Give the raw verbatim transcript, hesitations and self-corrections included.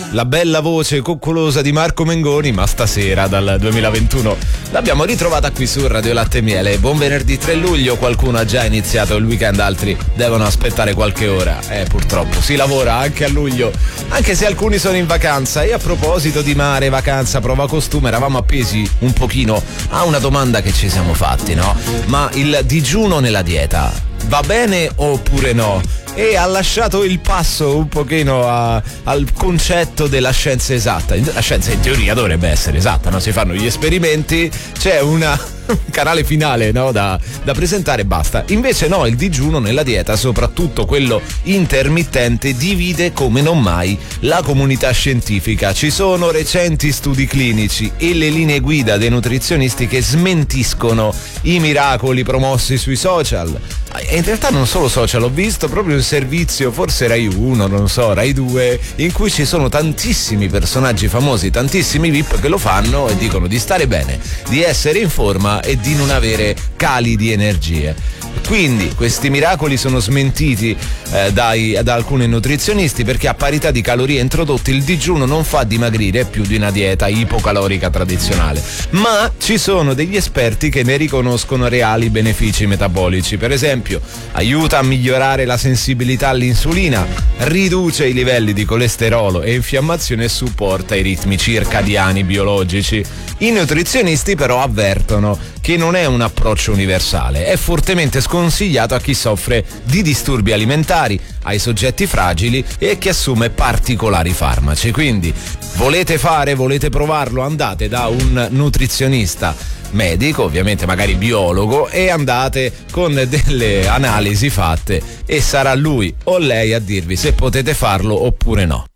la bella voce coccolosa di Marco Mengoni, ma stasera dal duemilaventuno l'abbiamo ritrovata qui su Radio Latte e Miele. Buon venerdì tre luglio, qualcuno ha già iniziato il weekend, altri devono aspettare qualche ora. Eh, purtroppo si lavora anche a luglio, anche se alcuni sono in vacanza. E a proposito di mare, vacanza, prova costume, eravamo appesi un pochino a una domanda che ci siamo fatti, no? Ma il digiuno nella dieta va bene oppure no? E ha lasciato il passo un pochino a, al concetto della scienza esatta. La scienza in teoria dovrebbe essere esatta, no? Si fanno gli esperimenti, c'è una un canale finale, no, da, da presentare e basta. Invece no, il digiuno nella dieta, soprattutto quello intermittente, divide come non mai la comunità scientifica. Ci sono recenti studi clinici e le linee guida dei nutrizionisti che smentiscono i miracoli promossi sui social. E in realtà non solo social, ho visto proprio un servizio, forse Rai uno, non so, Rai due, in cui ci sono tantissimi personaggi famosi, tantissimi V I P che lo fanno e dicono di stare bene, di essere in forma e di non avere cali di energie. Quindi questi miracoli sono smentiti eh, dai, da alcuni nutrizionisti, perché a parità di calorie introdotte il digiuno non fa dimagrire più di una dieta ipocalorica tradizionale, ma ci sono degli esperti che ne riconoscono reali benefici metabolici. Per esempio, aiuta a migliorare la sensibilità all'insulina, riduce i livelli di colesterolo e infiammazione e supporta i ritmi circadiani biologici. I nutrizionisti però avvertono che non è un approccio universale, è fortemente sconsigliato a chi soffre di disturbi alimentari, ai soggetti fragili e a chi assume particolari farmaci. Quindi volete fare, volete provarlo, andate da un nutrizionista medico, ovviamente magari biologo, e andate con delle analisi fatte e sarà lui o lei a dirvi se potete farlo oppure no.